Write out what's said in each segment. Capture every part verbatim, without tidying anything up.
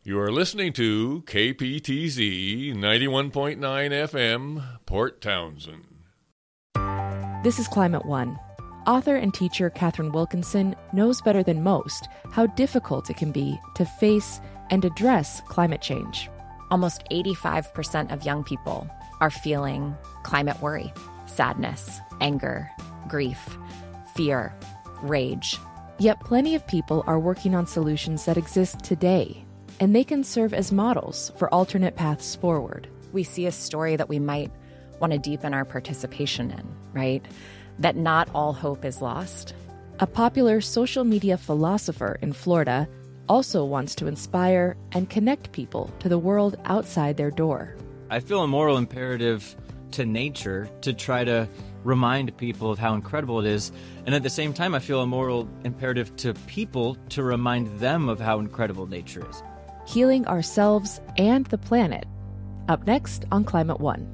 You are listening to K P T Z ninety-one point nine F M, Port Townsend. This is Climate One. Author and teacher Catherine Wilkinson knows better than most how difficult it can be to face and address climate change. Almost eighty-five percent of young people are feeling climate worry, sadness, anger, grief, fear, rage. Yet plenty of people are working on solutions that exist today, and they can serve as models for alternate paths forward. We see a story that we might want to deepen our participation in, right? That not all hope is lost. A popular social media philosopher in Florida also wants to inspire and connect people to the world outside their door. I feel a moral imperative to nature to try to remind people of how incredible it is. And at the same time, I feel a moral imperative to people to remind them of how incredible nature is. Healing ourselves and the planet. Up next on Climate One.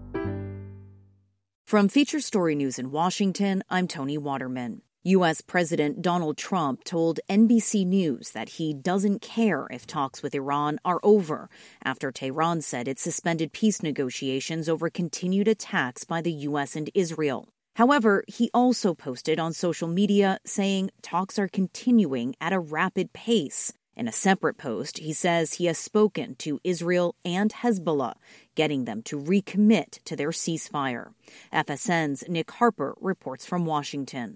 From Feature Story News in Washington, I'm Tony Waterman. U S. President Donald Trump told N B C News that he doesn't care if talks with Iran are over after Tehran said it suspended peace negotiations over continued attacks by the U S and Israel. However, he also posted on social media saying talks are continuing at a rapid pace. In a separate post, he says he has spoken to Israel and Hezbollah, getting them to recommit to their ceasefire. F S N's Nick Harper reports from Washington.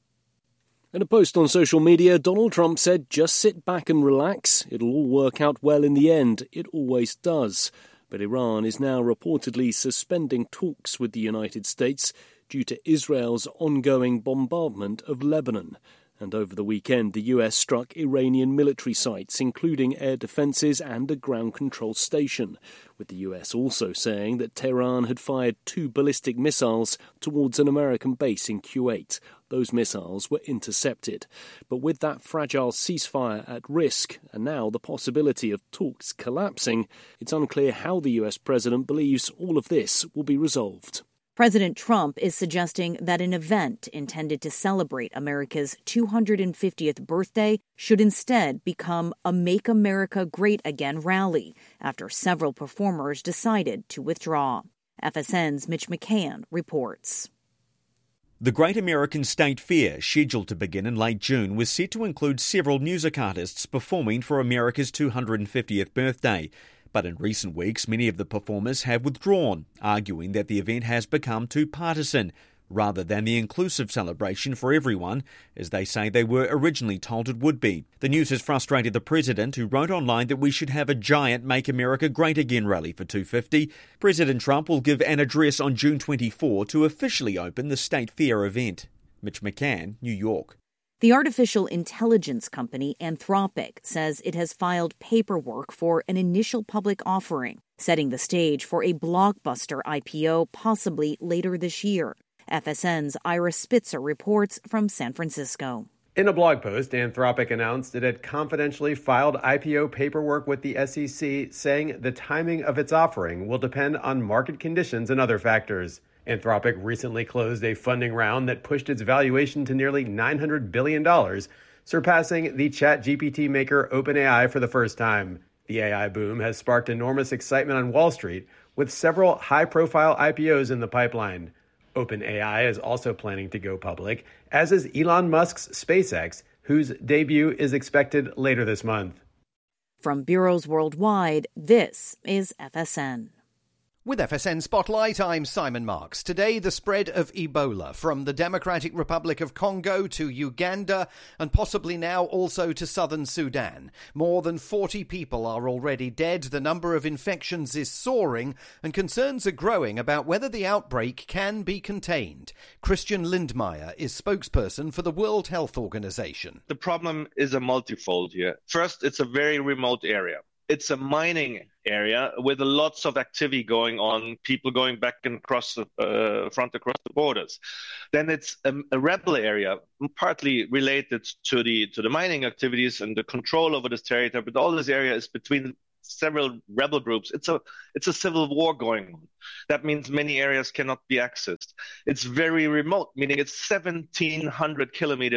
In a post on social media, Donald Trump said, "Just sit back and relax. It'll all work out well in the end. It always does." But Iran is now reportedly suspending talks with the United States due to Israel's ongoing bombardment of Lebanon. And over the weekend, the U S struck Iranian military sites, including air defences and a ground control station, with the U S also saying that Tehran had fired two ballistic missiles towards an American base in Kuwait. Those missiles were intercepted. But with that fragile ceasefire at risk, and now the possibility of talks collapsing, it's unclear how the U S president believes all of this will be resolved. President Trump is suggesting that an event intended to celebrate America's two hundred fiftieth birthday should instead become a Make America Great Again rally after several performers decided to withdraw. F S N's Mitch McCann reports. The Great American State Fair, scheduled to begin in late June, was set to include several music artists performing for America's two hundred fiftieth birthday. But in recent weeks, many of the performers have withdrawn, arguing that the event has become too partisan, rather than the inclusive celebration for everyone, as they say they were originally told it would be. The news has frustrated the president, who wrote online that we should have a giant Make America Great Again rally for two fifty. President Trump will give an address on June twenty-fourth to officially open the State Fair event. Mitch McCann, New York. The artificial intelligence company Anthropic says it has filed paperwork for an initial public offering, setting the stage for a blockbuster I P O possibly later this year. F S N's Ira Spitzer reports from San Francisco. In a blog post, Anthropic announced it had confidentially filed I P O paperwork with the S E C, saying the timing of its offering will depend on market conditions and other factors. Anthropic recently closed a funding round that pushed its valuation to nearly nine hundred billion dollars, surpassing the ChatGPT maker OpenAI for the first time. The A I boom has sparked enormous excitement on Wall Street, with several high-profile I P Os in the pipeline. OpenAI is also planning to go public, as is Elon Musk's SpaceX, whose debut is expected later this month. From bureaus worldwide, this is F S N. With F S N Spotlight, I'm Simon Marks. Today, the spread of Ebola from the Democratic Republic of Congo to Uganda and possibly now also to southern Sudan. More than forty people are already dead. The number of infections is soaring and concerns are growing about whether the outbreak can be contained. Christian Lindmeier is spokesperson for the World Health Organization. The problem is a multifold here. First, it's a very remote area. It's a mining area with lots of activity going on, people going back and across the uh, front across the borders. Then it's a, a rebel area, partly related to the to the mining activities and the control over this territory, but all this area is between several rebel groups. It's a it's a civil war going on. That means many areas cannot be accessed. It's very remote, meaning it's seventeen hundred kilometers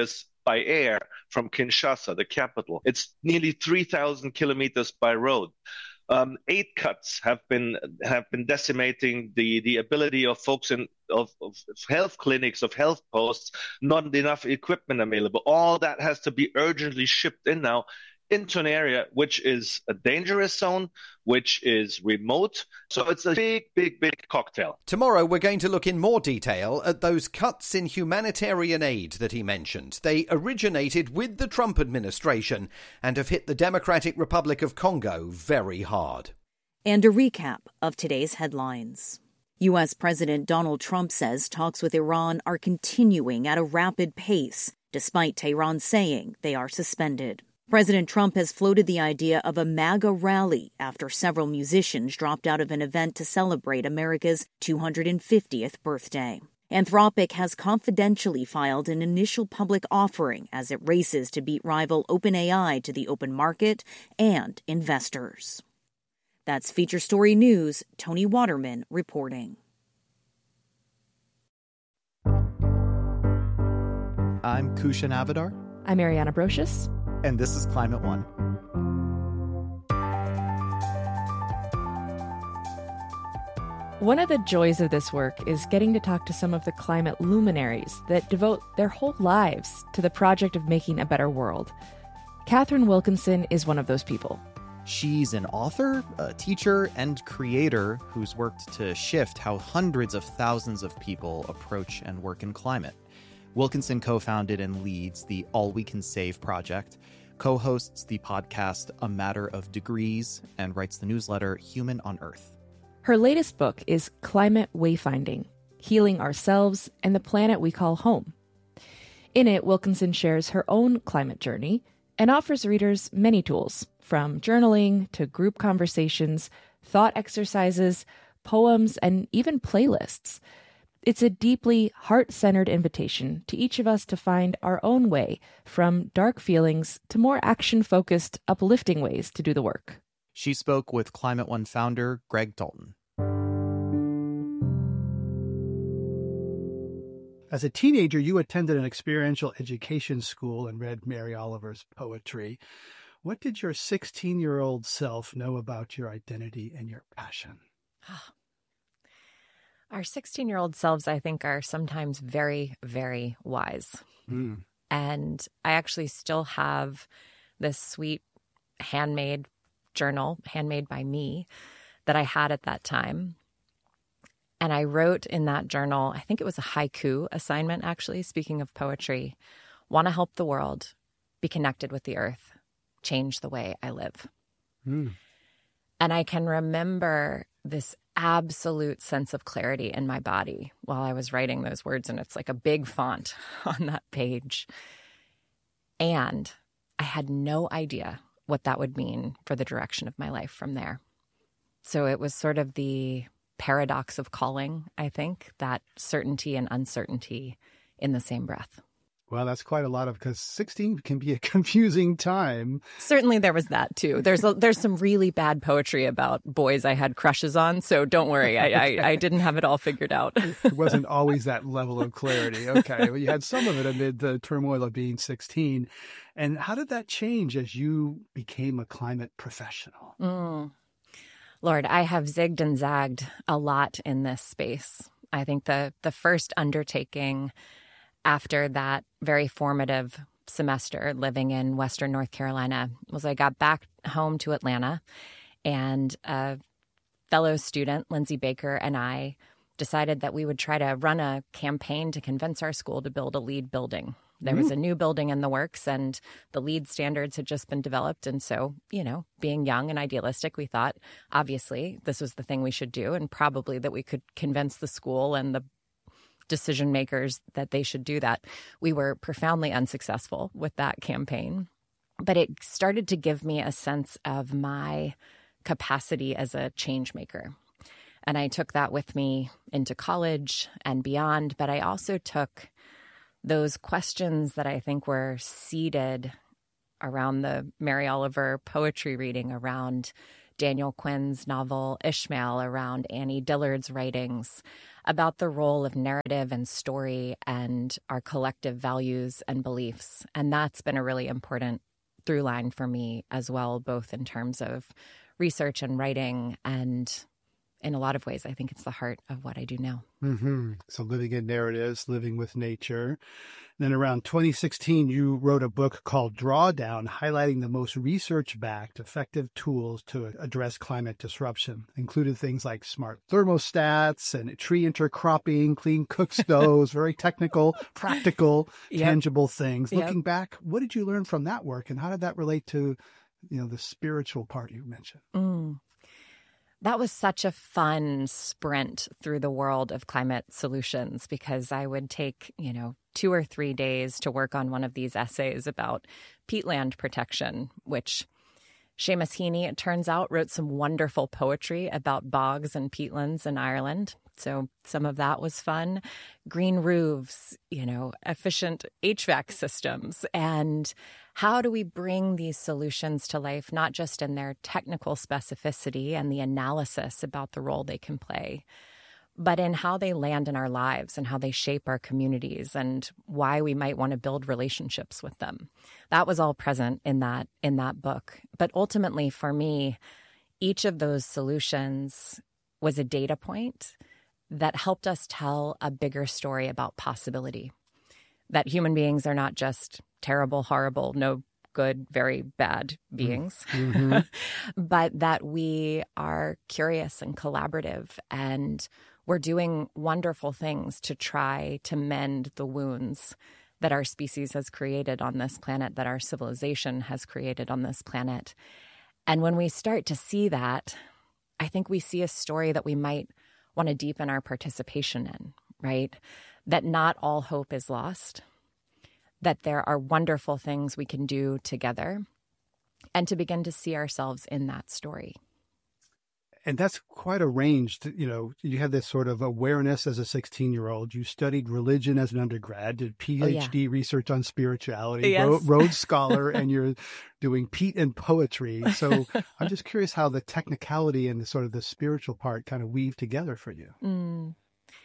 by air from Kinshasa, the capital. It's nearly three thousand kilometers by road. Um, eight cuts have been have been decimating the, the ability of folks in of, of health clinics, of health posts, not enough equipment available. All that has to be urgently shipped in now into an area which is a dangerous zone, which is remote. So it's a big, big, big cocktail. Tomorrow we're going to look in more detail at those cuts in humanitarian aid that he mentioned. They originated with the Trump administration and have hit the Democratic Republic of Congo very hard. And a recap of today's headlines. U S. President Donald Trump says talks with Iran are continuing at a rapid pace, despite Tehran saying they are suspended. President Trump has floated the idea of a MAGA rally after several musicians dropped out of an event to celebrate America's two hundred fiftieth birthday. Anthropic has confidentially filed an initial public offering as it races to beat rival OpenAI to the open market and investors. That's Feature Story News. Tony Waterman reporting. I'm Kushan Avidar. I'm Ariana Brocious. And this is Climate One. One of the joys of this work is getting to talk to some of the climate luminaries that devote their whole lives to the project of making a better world. Catherine Wilkinson is one of those people. She's an author, a teacher, and creator who's worked to shift how hundreds of thousands of people approach and work in climate. Wilkinson co-founded and leads the All We Can Save project, co-hosts the podcast A Matter of Degrees, and writes the newsletter Human on Earth. Her latest book is Climate Wayfinding: Healing Ourselves and the Planet We Call Home. In it, Wilkinson shares her own climate journey and offers readers many tools, from journaling to group conversations, thought exercises, poems, and even playlists. It's a deeply heart-centered invitation to each of us to find our own way from dark feelings to more action-focused, uplifting ways to do the work. She spoke with Climate One founder Greg Dalton. As a teenager, you attended an experiential education school and read Mary Oliver's poetry. What did your sixteen-year-old self know about your identity and your passion? Our sixteen-year-old selves, I think, are sometimes very, very wise. Mm. And I actually still have this sweet handmade journal, handmade by me, that I had at that time. And I wrote in that journal, I think it was a haiku assignment, actually, speaking of poetry, want to help the world, be connected with the earth, change the way I live. Mm. And I can remember this absolute sense of clarity in my body while I was writing those words, and it's like a big font on that page. And I had no idea what that would mean for the direction of my life from there. So it was sort of the paradox of calling, I think, that certainty and uncertainty in the same breath. Well, that's quite a lot of, because sixteen can be a confusing time. Certainly there was that, too. There's a, there's some really bad poetry about boys I had crushes on, so don't worry. I, I, I didn't have it all figured out. It wasn't always that level of clarity. Okay, well, you had some of it amid the turmoil of being sixteen. And how did that change as you became a climate professional? Mm. Lord, I have zigged and zagged a lot in this space. I think the the first undertaking after that very formative semester living in Western North Carolina was I got back home to Atlanta, and a fellow student, Lindsay Baker, and I decided that we would try to run a campaign to convince our school to build a LEED building. There was a new building in the works, and the LEED standards had just been developed. And so, you know, being young and idealistic, we thought, obviously, this was the thing we should do, and probably that we could convince the school and the decision makers that they should do that. We were profoundly unsuccessful with that campaign, but it started to give me a sense of my capacity as a change maker. And I took that with me into college and beyond, but I also took those questions that I think were seeded around the Mary Oliver poetry reading around Daniel Quinn's novel Ishmael, around Annie Dillard's writings about the role of narrative and story and our collective values and beliefs. And that's been a really important through line for me as well, both in terms of research and writing, and in a lot of ways, I think it's the heart of what I do now. Mm-hmm. So living in narratives, living with nature. Then around twenty sixteen, you wrote a book called Drawdown, highlighting the most research-backed, effective tools to address climate disruption. Included things like smart thermostats and tree intercropping, clean cook stoves, very technical, practical, yep. tangible things. Yep. Looking back, what did you learn from that work, and how did that relate to, you know, the spiritual part you mentioned? Mm. That was such a fun sprint through the world of climate solutions, because I would take, you know, two or three days to work on one of these essays about peatland protection, which Seamus Heaney, it turns out, wrote some wonderful poetry about bogs and peatlands in Ireland. So some of that was fun. Green roofs, you know, efficient H V A C systems. And how do we bring these solutions to life, not just in their technical specificity and the analysis about the role they can play, but in how they land in our lives and how they shape our communities and why we might want to build relationships with them. That was all present in that in that book. But ultimately, for me, each of those solutions was a data point that helped us tell a bigger story about possibility, that human beings are not just terrible, horrible, no good, very bad beings, mm-hmm. but that we are curious and collaborative, and we're doing wonderful things to try to mend the wounds that our species has created on this planet, that our civilization has created on this planet. And when we start to see that, I think we see a story that we might want to deepen our participation in, right? That not all hope is lost, that there are wonderful things we can do together, and to begin to see ourselves in that story. And that's quite a range. To, you know, you had this sort of awareness as a sixteen-year-old. You studied religion as an undergrad, did P H D oh, yeah. research on spirituality, yes. Ro- Rhodes Scholar, and you're doing Pete and poetry. So I'm just curious how the technicality and the sort of the spiritual part kind of weave together for you. Mm.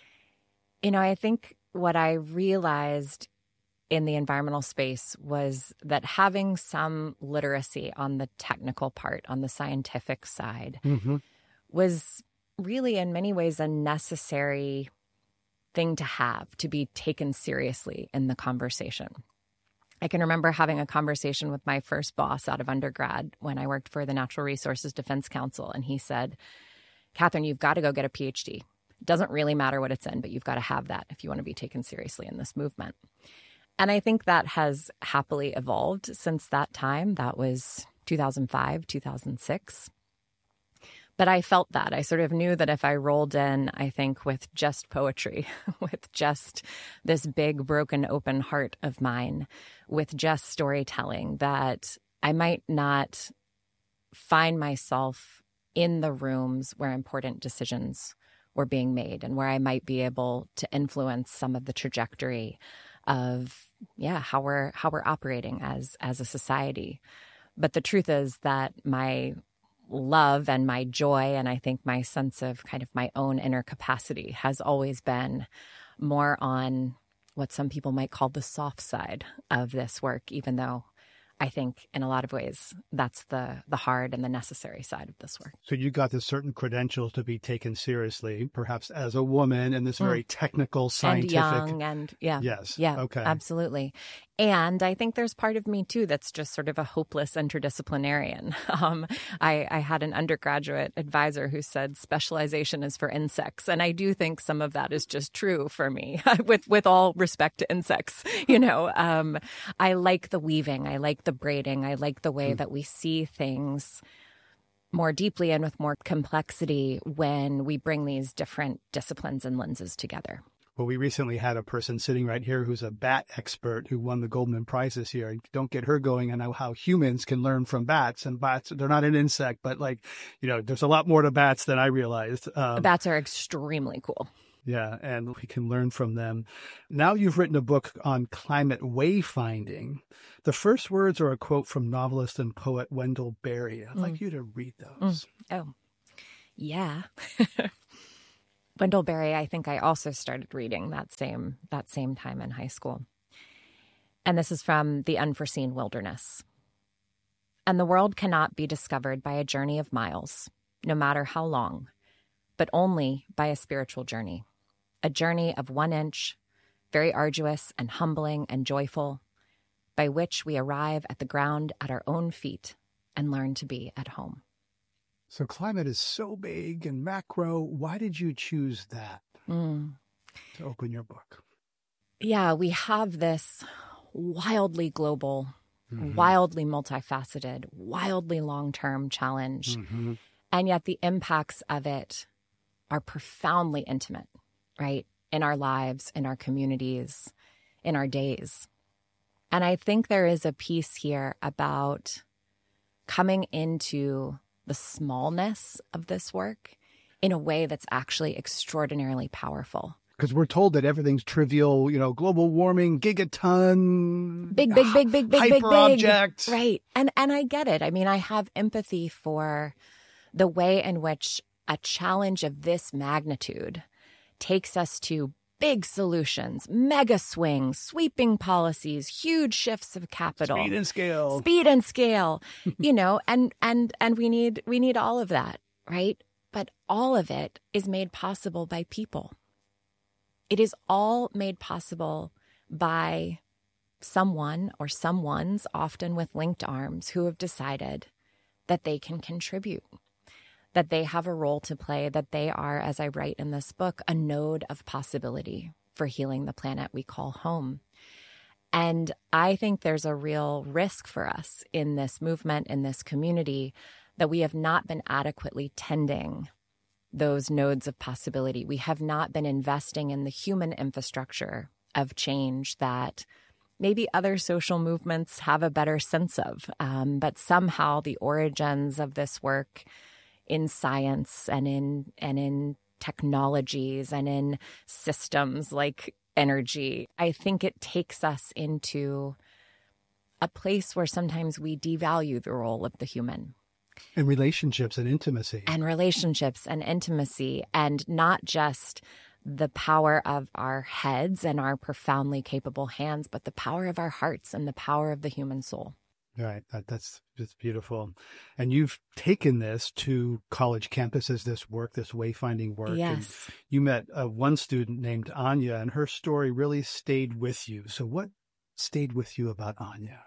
You know, I think what I realized in the environmental space was that having some literacy on the technical part, on the scientific side, mm-hmm. was really in many ways a necessary thing to have, to be taken seriously in the conversation. I can remember having a conversation with my first boss out of undergrad when I worked for the Natural Resources Defense Council, and he said, "Catherine, you've got to go get a P H D. It doesn't really matter what it's in, but you've got to have that if you want to be taken seriously in this movement." And I think that has happily evolved since that time. That was two thousand five, two thousand six. But I felt that. I sort of knew that if I rolled in, I think, with just poetry, with just this big, broken, open heart of mine, with just storytelling, that I might not find myself in the rooms where important decisions were being made and where I might be able to influence some of the trajectory of, yeah, how we're how we're operating as as a society. But the truth is that my love and my joy, and I think my sense of kind of my own inner capacity, has always been more on what some people might call the soft side of this work, even though I think in a lot of ways that's the the hard and the necessary side of this work. So you got this certain credential to be taken seriously, perhaps as a woman in this very mm. technical, scientific. And young and yeah. Yes. Yeah. Okay. Absolutely. And I think there's part of me too that's just sort of a hopeless interdisciplinarian. Um, I, I had an undergraduate advisor who said specialization is for insects, and I do think some of that is just true for me. with with all respect to insects, you know, um, I like the weaving, I like the braiding, I like the way mm. that we see things more deeply and with more complexity when we bring these different disciplines and lenses together. Well, we recently had a person sitting right here who's a bat expert who won the Goldman Prize this year. Don't get her going on how humans can learn from bats. And bats, they're not an insect, but like, you know, there's a lot more to bats than I realized. Um, bats are extremely cool. Yeah, and we can learn from them. Now you've written a book on climate wayfinding. The first words are a quote from novelist and poet Wendell Berry. I'd mm. like you to read those. Mm. Oh, yeah. Wendell Berry, I think I also started reading that same that same time in high school. And this is from The Unforeseen Wilderness. And the world cannot be discovered by a journey of miles, no matter how long, but only by a spiritual journey. A journey of one inch, very arduous and humbling and joyful, by which we arrive at the ground at our own feet and learn to be at home. So climate is so big and macro. Why did you choose that mm. to open your book? Yeah, we have this wildly global, mm-hmm. wildly multifaceted, wildly long-term challenge. Mm-hmm. And yet the impacts of it are profoundly intimate, right? In our lives, in our communities, in our days. And I think there is a piece here about coming into the smallness of this work in a way that's actually extraordinarily powerful. Because we're told that everything's trivial, you know, global warming, gigaton, big, big, big, big, big, big, big, object. Right. And and I get it. I mean, I have empathy for the way in which a challenge of this magnitude takes us to big solutions, mega swings, sweeping policies, huge shifts of capital, speed and scale, speed and scale, you know, and and and we need we need all of that, right? But all of it is made possible by people. It is all made possible by someone or someones, often with linked arms, who have decided that they can contribute, that they have a role to play, that they are, as I write in this book, a node of possibility for healing the planet we call home. And I think there's a real risk for us in this movement, in this community, that we have not been adequately tending those nodes of possibility. We have not been investing in the human infrastructure of change that maybe other social movements have a better sense of. Um, but somehow the origins of this work in science and in and in technologies and in systems like energy, I think it takes us into a place where sometimes we devalue the role of the human. And relationships and intimacy. And relationships and intimacy, and not just the power of our heads and our profoundly capable hands, but the power of our hearts and the power of the human soul. Right. That, that's that's beautiful. And you've taken this to college campuses, this work, this wayfinding work. Yes. And you met uh, one student named Anya, and her story really stayed with you. So what stayed with you about Anya?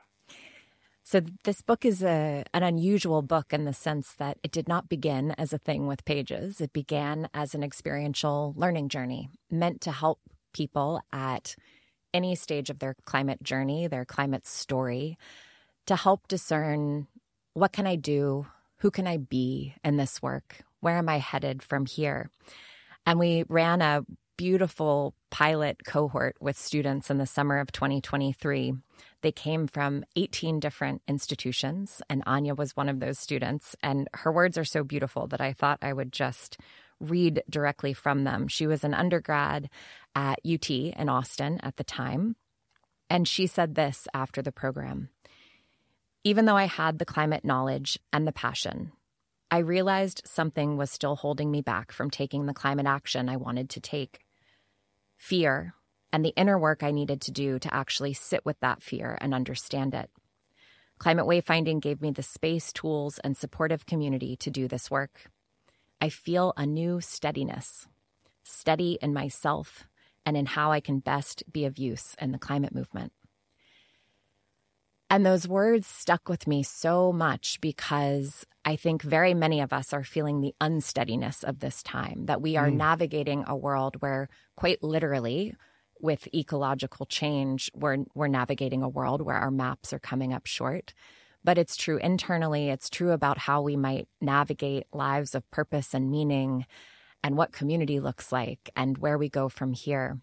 So this book is a, an unusual book in the sense that it did not begin as a thing with pages. It began as an experiential learning journey meant to help people at any stage of their climate journey, their climate story, to help discern, what can I do? Who can I be in this work? Where am I headed from here? And we ran a beautiful pilot cohort with students in the summer of twenty twenty-three. They came from eighteen different institutions, and Anya was one of those students. And her words are so beautiful that I thought I would just read directly from them. She was an undergrad at U T in Austin at the time, and she said this after the program: "Even though I had the climate knowledge and the passion, I realized something was still holding me back from taking the climate action I wanted to take. Fear and the inner work I needed to do to actually sit with that fear and understand it. Climate wayfinding gave me the space, tools, and supportive community to do this work. I feel a new steadiness, steady in myself and in how I can best be of use in the climate movement." And those words stuck with me so much because I think very many of us are feeling the unsteadiness of this time, that we are mm. navigating a world where, quite literally, with ecological change, we're, we're navigating a world where our maps are coming up short. But it's true internally. It's true about how we might navigate lives of purpose and meaning, and what community looks like, and where we go from here.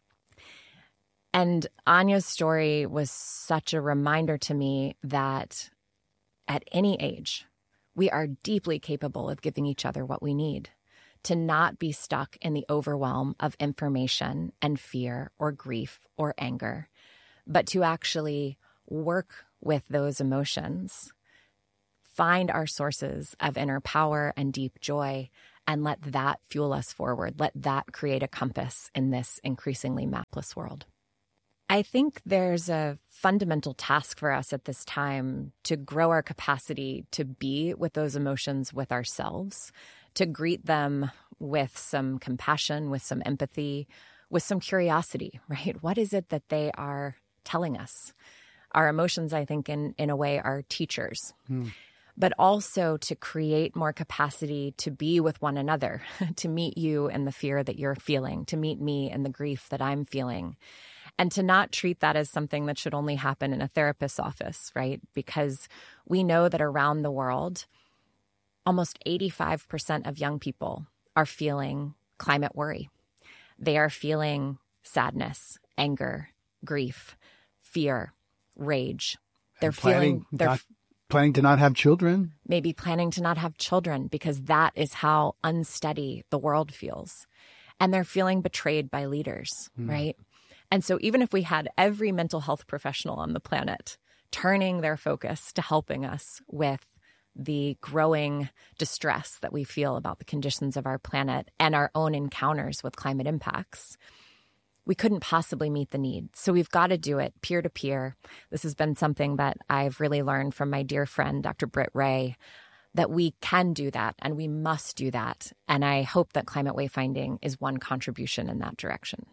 And Anya's story was such a reminder to me that at any age, we are deeply capable of giving each other what we need, to not be stuck in the overwhelm of information and fear or grief or anger, but to actually work with those emotions, find our sources of inner power and deep joy, and let that fuel us forward. Let that create a compass in this increasingly mapless world. I think there's a fundamental task for us at this time to grow our capacity to be with those emotions with ourselves, to greet them with some compassion, with some empathy, with some curiosity, right? What is it that they are telling us? Our emotions, I think, in, in a way, are teachers. Hmm. But also to create more capacity to be with one another, to meet you in the fear that you're feeling, to meet me in the grief that I'm feeling, and to not treat that as something that should only happen in a therapist's office, right? Because we know that around the world, almost eighty-five percent of young people are feeling climate worry. They are feeling sadness, anger, grief, fear, rage. They're and planning, feeling... They're, not, planning to not have children? Maybe planning to not have children because that is how unsteady the world feels. And they're feeling betrayed by leaders, mm. right? And so even if we had every mental health professional on the planet turning their focus to helping us with the growing distress that we feel about the conditions of our planet and our own encounters with climate impacts, we couldn't possibly meet the need. So we've got to do it peer to peer. This has been something that I've really learned from my dear friend, Doctor Britt Ray, that we can do that and we must do that. And I hope that climate wayfinding is one contribution in that direction.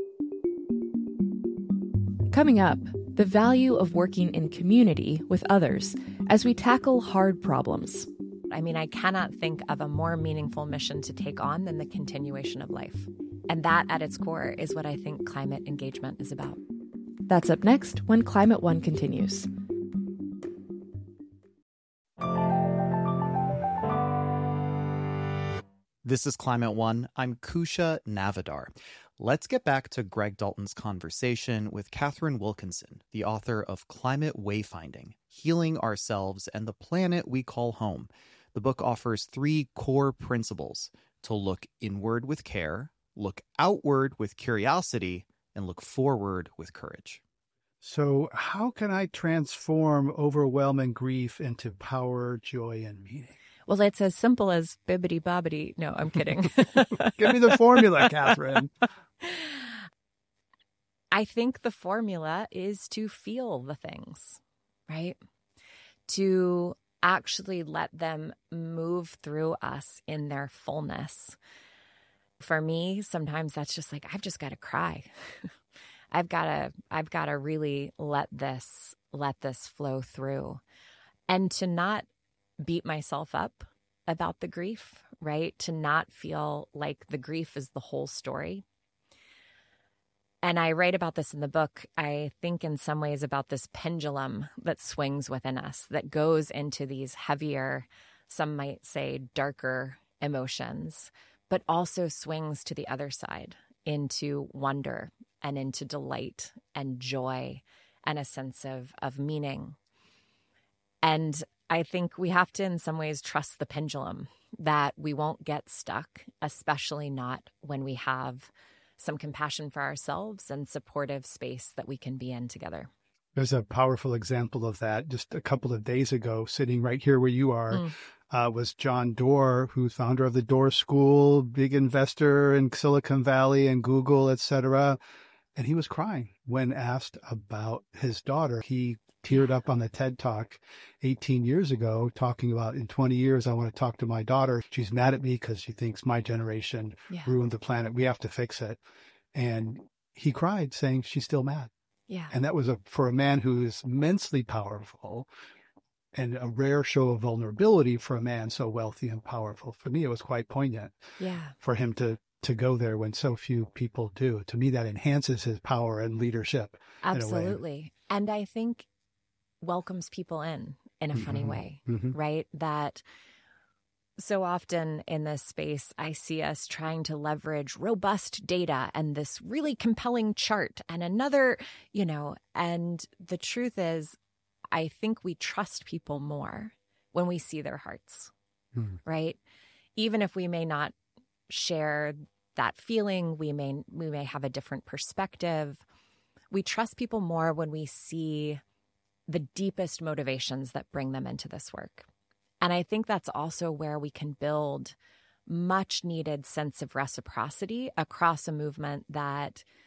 Coming up, the value of working in community with others as we tackle hard problems. I mean, I cannot think of a more meaningful mission to take on than the continuation of life. And that, at its core, is what I think climate engagement is about. That's up next when Climate One continues. This is Climate One. I'm Kusha Navadar. Let's get back to Greg Dalton's conversation with Catherine Wilkinson, the author of Climate Wayfinding, Healing Ourselves and the Planet We Call Home. The book offers three core principles: to look inward with care, look outward with curiosity, and look forward with courage. So how can I transform overwhelming grief into power, joy, and meaning? Well, it's as simple as bibbity bobbity. No, I'm kidding. Give me the formula, Catherine. I think the formula is to feel the things, right? To actually let them move through us in their fullness. For me, sometimes that's just like, I've just got to cry. I've got to, I've got to really let this, let this flow through, and to not beat myself up about the grief, right? To not feel like the grief is the whole story. And I write about this in the book. I think in some ways about this pendulum that swings within us, that goes into these heavier, some might say darker emotions, but also swings to the other side into wonder and into delight and joy and a sense of, of meaning. And I think we have to, in some ways, trust the pendulum, that we won't get stuck, especially not when we have some compassion for ourselves and supportive space that we can be in together. There's a powerful example of that. Just a couple of days ago, sitting right here where you are, mm. uh, was John Doerr, who's founder of the Doerr School, big investor in Silicon Valley and Google, et cetera. And he was crying when asked about his daughter. He teared up on the TED Talk eighteen years ago, talking about, in twenty years, I want to talk to my daughter. She's mad at me because she thinks my generation yeah. ruined the planet. We have to fix it. And he cried, saying she's still mad. Yeah. And that was a, for a man who is immensely powerful and a rare show of vulnerability for a man so wealthy and powerful. For me, it was quite poignant yeah. for him to, to go there when so few people do. To me, that enhances his power and leadership. Absolutely. And I think welcomes people in in a funny mm-hmm. way, mm-hmm. right? That so often in this space, I see us trying to leverage robust data and this really compelling chart and another, you know, and the truth is, I think we trust people more when we see their hearts, mm-hmm. right? Even if we may not share that feeling. We may we may have a different perspective. We trust people more when we see the deepest motivations that bring them into this work. And I think that's also where we can build much needed sense of reciprocity across a movement that